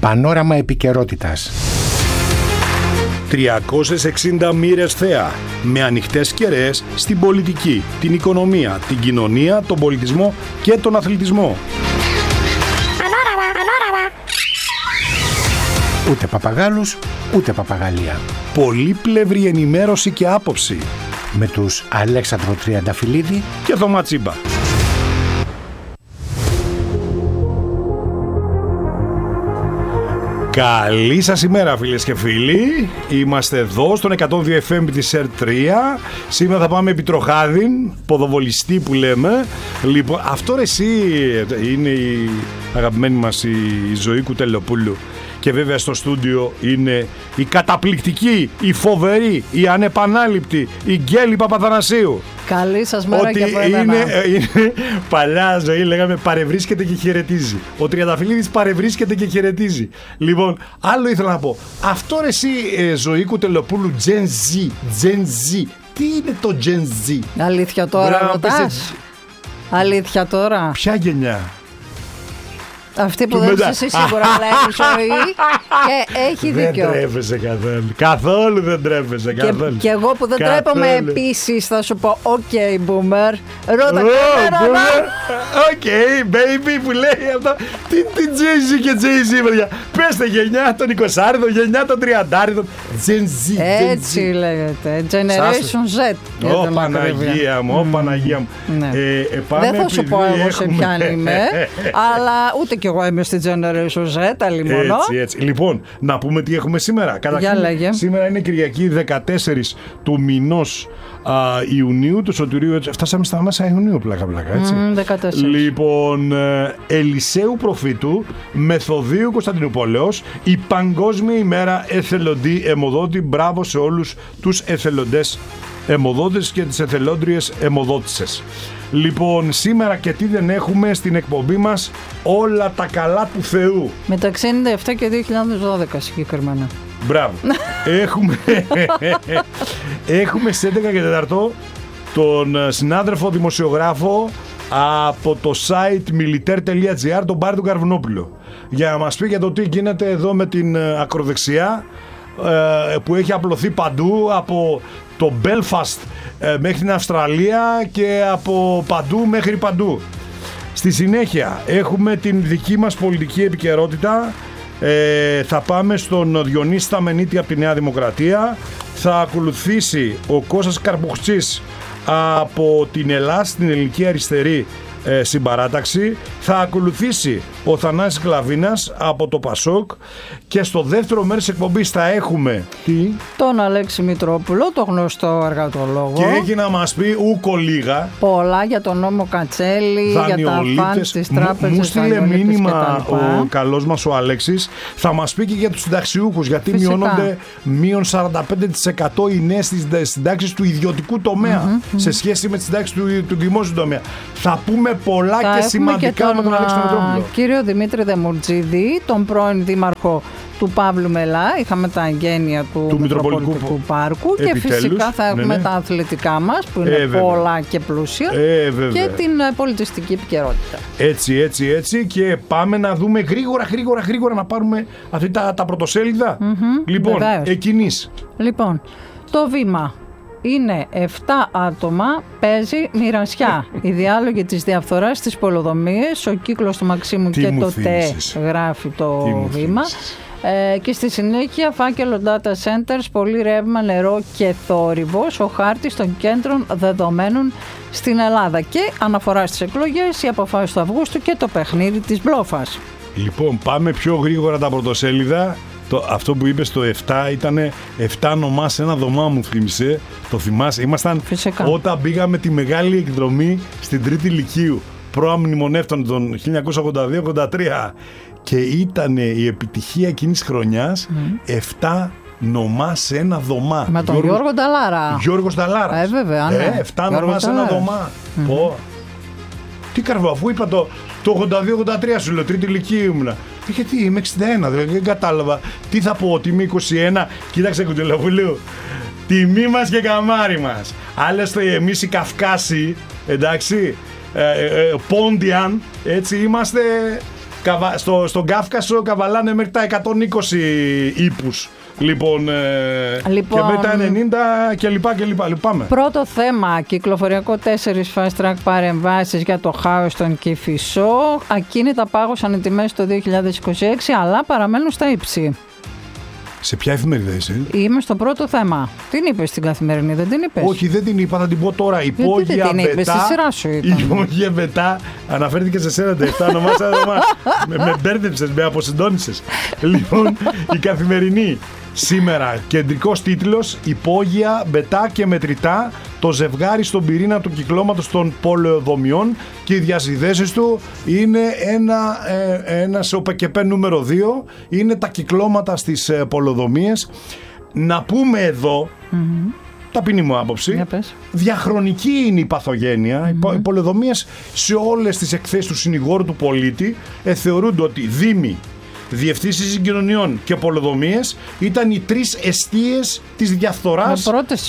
Πανόραμα επικαιρότητας. 360 μοίρες θέα, με ανοιχτές κεραίες στην πολιτική, την οικονομία, την κοινωνία, τον πολιτισμό και τον αθλητισμό. Ούτε παπαγάλους, ούτε παπαγαλία. Πολύπλευρη ενημέρωση και άποψη. Με τους Αλέξανδρο Τριανταφυλλίδη και Θωμά Τσίμπα. Καλή σας ημέρα, φίλες και φίλοι. Είμαστε εδώ στον 102 FM της ΕΡΤ3. Σήμερα θα πάμε επί τροχάδιν, ποδοβολιστή που λέμε. Λοιπόν, αυτό εσύ είναι η αγαπημένη μας η Ζωή Κουτελοπούλου. Και βέβαια στο στούντιο είναι η καταπληκτική, η φοβερή, η ανεπανάληπτη, η Γκέλη Παπαθανασίου. Καλή σας μέρα και από εμένα. Είναι παλιά ζωή, λέγαμε παρευρίσκεται και χαιρετίζει. Ο Τριανταφυλλίδης παρευρίσκεται και χαιρετίζει. Λοιπόν, άλλο ήθελα να πω. Αυτό ρε εσύ, Ζωή Κουτελοπούλου, Gen Z. Τι είναι το Gen Z? Αλήθεια τώρα ρωτάς? Αλήθεια τώρα? Ποια γενιά? Αυτή που δεν είσαι σίγουρα, αλλά έχει ζωή και έχει δίκιο. Δεν τρέπεσαι καθόλου. Καθόλου δεν τρέπεσαι. Και εγώ που δεν τρέπομαι επίσης θα σου πω OK boomer. Ρώτα kamera. OK baby που λέει αυτό. Τι Jay-Z και Jay-Z, παιδιά. Πέστε γενιά των 20άριδων, γενιά των 30άριδων. Gen Z. Έτσι λέγεται. Generation Z. Ω Παναγία μου, δεν θα σου πω εγώ σε ποιαν είμαι, αλλά ούτε κι εγώ είμαι στη Generation Z, αλλημονώ. Έτσι. Λοιπόν, να πούμε τι έχουμε σήμερα. Καταρχήν, σήμερα είναι Κυριακή 14 του μηνός Ιουνίου, του Σωτηρίου. Φτάσαμε στα μέσα Ιουνίου, πλάκα, έτσι. 14. Λοιπόν, Ελισέου Προφήτου, Μεθοδίου Κωνσταντινουπολέως, η Παγκόσμια ημέρα εθελοντή αιμοδότη. Μπράβο σε όλους τους εθελοντές αιμοδότες και τις εθελόντριες αιμοδότησες. Λοιπόν, σήμερα και τι δεν έχουμε στην εκπομπή μας? Όλα τα καλά του Θεού. Μεταξύ 97 και 2012 συγκεκριμένα. Μπράβο. Έχουμε στις 11 και 4 τον συνάδελφο δημοσιογράφο από το site militaire.gr, τον Πάρη του Καρβουνόπουλο, για να μας πει για το τι γίνεται εδώ με την ακροδεξιά που έχει απλωθεί παντού, από το Belfast μέχρι την Αυστραλία και από παντού μέχρι παντού. Στη συνέχεια έχουμε την δική μας πολιτική επικαιρότητα. Θα πάμε στον Διονύση Σταμενίτη από τη Νέα Δημοκρατία. Θα ακολουθήσει ο Κώστας Καρπουχτσής από την Ελλάς, την Ελληνική Αριστερή συμπαράταξη. Θα ακολουθήσει ο Θανάσης Κλαβίνας από το Πασόκ. Και στο δεύτερο μέρος της εκπομπής θα έχουμε τον Αλέξη Μητρόπουλο, το γνωστό εργατολόγο. Και έχει να μας πει ούκο λίγα πολλά για τον νόμο Κατσέλη, για τα φαντ της τράπεζας. Μου στείλε μήνυμα ο καλός μας ο Αλέξης. Θα μας πει και για τους συνταξιούχους, γιατί μειώνονται μείον 45% οι νέες συντάξεις του ιδιωτικού τομέα σε σχέση με τις συντάξεις του δημόσιου τομέα. Θα πούμε πολλά και σημαντικά με τον Αλέξη Μητρόπουλο. Κύριο Δημήτρη Δεμουρτζίδη, τον πρώην δήμαρχο του Παύλου Μελά. Είχαμε τα εγγένεια του Μητροπολιτικού Πάρκου. Επιτέλους, και φυσικά θα έχουμε τα αθλητικά μας που είναι πολλά και πλούσια, και την πολιτιστική επικαιρότητα. Έτσι και πάμε να δούμε γρήγορα να πάρουμε αυτή τα πρωτοσέλιδα. Λοιπόν, εκκινείς. Λοιπόν, το βήμα είναι 7 άτομα, παίζει μοιρασιά. Οι διάλογοι της διαφθοράς στις πολεοδομίες, ο κύκλος του Μαξίμου και το ΤΕ γράφει το βήμα. Και στη συνέχεια φάκελο data centers, πολύ ρεύμα, νερό και θόρυβος, ο χάρτης των κέντρων δεδομένων στην Ελλάδα. Και αναφορά στις εκλογές, οι αποφάσεις του Αυγούστου και το παιχνίδι της μπλόφας. Λοιπόν, πάμε πιο γρήγορα τα πρωτοσέλιδα. Αυτό που είπε στο 7 ήταν 7 ονομά σε ένα δωμά, μου θύμισε. Το θυμάσαι? Ήμασταν φυσικά όταν πήγαμε τη μεγάλη εκδρομή στην Τρίτη Λυκείου, προαμνημονεύτων τον 1982-83, και ήταν η επιτυχία εκείνης της χρονιάς 7 νομά σε ένα δωμά. Με τον Γιώργο Νταλάρα. Γιώργος Νταλάρας. Βέβαια, ναι. 7 νομά σε ένα δωμά. Τι καρβό, αφού είπα το 82-83 σου λέω, Τρίτη Λυκείου ήμουνα. Γιατί είμαι 61, δηλαδή δεν κατάλαβα. Τι θα πω, ότι είμαι 21? Κοίταξε, Κουτελοπούλου, τιμή μας και καμάρι μας. Άλλωστε εμείς οι Καυκάσοι, εντάξει, Πόντιαν, έτσι είμαστε Στον Κάφκασο καβαλάνε μέχρι τα 120 ύπους. Λοιπόν, και μετά 90 κλπ. Πάμε. Πρώτο θέμα, κυκλοφοριακό 4 fast track παρεμβάσεις για το χάος στον Κηφισό. Ακίνητα πάγωσαν οι τιμές το 2026, αλλά παραμένουν στα ύψη. Σε ποια εφημερίδα είσαι? Είμαι στο πρώτο θέμα. Την είπες στην Καθημερινή, δεν την είπες? Όχι, δεν την είπα, θα την πω τώρα. Υπόγεια Βετά. Στη σειρά σου ήταν. Υπόγεια Βετά. Αναφέρθηκε σε σένα τα 7 ονομάσα. Με μπέρδεψες, με αποσυντώνησες. Λοιπόν, η Καθημερινή. Σήμερα, κεντρικός τίτλος, υπόγεια, μπετά και μετρητά, το ζευγάρι στον πυρήνα του κυκλώματος των πολεοδομιών, και οι διασυνδέσεις του είναι ένας ΟΠΚΠ νούμερο 2, είναι τα κυκλώματα στις πολεοδομίες. Να πούμε εδώ, ταπεινή μου άποψη, διαχρονική είναι η παθογένεια. Οι πολεοδομίες σε όλες τις εκθέσεις του συνηγόρου του πολίτη θεωρούνται ότι δήμοι, διευθύνσεις συγκοινωνιών και πολεοδομίες ήταν οι τρεις εστίες της διαφθοράς,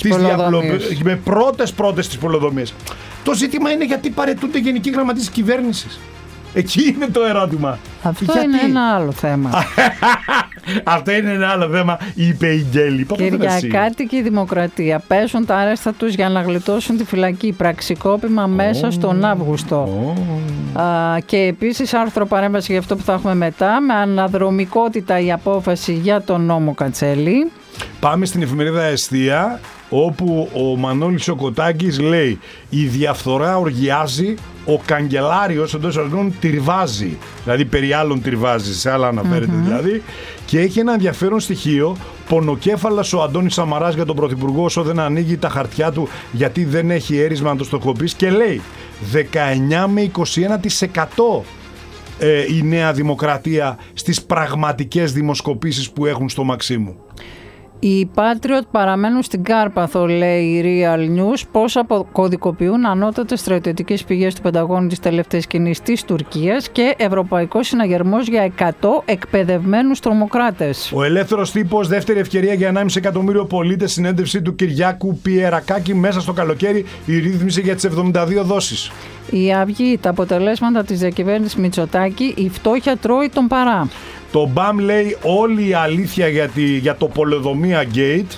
με πρώτες τις πολεοδομίες. Το ζήτημα είναι γιατί παραιτούνται γενικοί γραμματείς της κυβέρνησης. Εκεί είναι το ερώτημα. Αυτό είναι ένα άλλο θέμα. Αυτό είναι ένα άλλο θέμα, είπε η Γκέλη. Κυριακάτικη Δημοκρατία παίζουν τα άρεστα τους για να γλιτώσουν τη φυλακή. Πραξικόπημα μέσα στον Αύγουστο. Και επίσης άρθρο παρέμβαση για αυτό που θα έχουμε μετά, με αναδρομικότητα η απόφαση για τον νόμο Κατσέλη. Πάμε στην εφημερίδα Εστία, όπου ο Μανώλης ο Κοτάκης λέει: η διαφθορά οργιάζει, ο καγκελάριος εντός αργών τυρβάζει. Δηλαδή περί άλλων τυρβάζει, σε άλλα αναφέρεται δηλαδή. Και έχει ένα ενδιαφέρον στοιχείο. Πονοκέφαλας ο Αντώνης Σαμαράς για τον Πρωθυπουργό όσο δεν ανοίγει τα χαρτιά του γιατί δεν έχει έρισμα να το στοχοποιήσει, και λέει 19 με 21% η Νέα Δημοκρατία στις πραγματικές δημοσκοπήσεις που έχουν στο Μαξίμου. Οι Patriot παραμένουν στην Κάρπαθο, λέει η Real News, πώς αποκωδικοποιούν ανώτατες στρατιωτικές πηγές του Πενταγώνου της τελευταίας κινήσης της Τουρκίας και Ευρωπαϊκός Συναγερμός για 100 εκπαιδευμένους τρομοκράτες. Ο Ελεύθερος Τύπος, δεύτερη ευκαιρία για 1,5 εκατομμύριο πολίτες, συνέντευξη του Κυριάκου Πιερακάκη μέσα στο καλοκαίρι, η ρύθμιση για τις 72 δόσεις. Η Αυγή, τα αποτελέσματα της διακυβέρνησης Μητσοτάκη, η φτώχεια τρώει τον παρά. Το BAM λέει όλη η αλήθεια για το πολεοδομία Gate.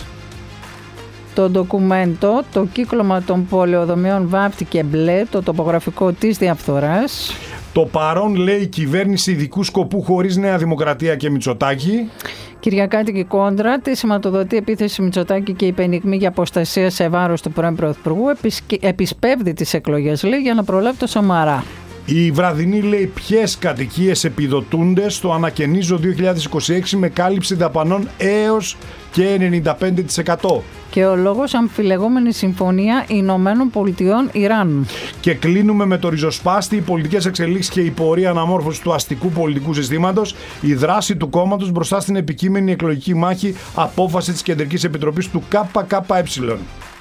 Το ντοκουμέντο, το κύκλωμα των πολεοδομιών βάφτηκε μπλε, το τοπογραφικό της διαφθοράς. Το Παρόν λέει κυβέρνηση ειδικού σκοπού χωρίς Νέα Δημοκρατία και Μητσοτάκη. Κυριακάτικη κόντρα, τη σηματοδοτεί επίθεση Μητσοτάκη και υπενιγμή για αποστασία σε βάρος του πρώην Πρωθυπουργού. Επισπεύδει τις εκλογές, λέει, για να προλάβει το Σαμαρά. Η Βραδινή λέει ποιες κατοικίες επιδοτούνται στο Ανακαινίζω 2026 με κάλυψη δαπανών έως και 95%. Και ο λόγος αμφιλεγόμενη συμφωνία Ηνωμένων Πολιτειών Ιράν. Και κλείνουμε με το ριζοσπάστη, οι πολιτικές εξελίξεις και η πορεία αναμόρφωση του αστικού πολιτικού συστήματος, η δράση του κόμματος μπροστά στην επικείμενη εκλογική μάχη, απόφαση της Κεντρικής Επιτροπής του ΚΚΕ.